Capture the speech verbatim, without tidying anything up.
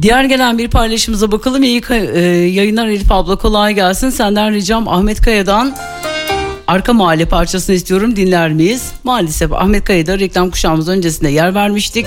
Diğer gelen bir paylaşımıza bakalım. İyi e, yayınlar Elif abla, kolay gelsin. Senden ricam Ahmet Kaya'dan Arka Mahalle parçasını istiyorum, dinler miyiz? Maalesef Ahmet Kaya'da reklam kuşağımız öncesinde yer vermiştik.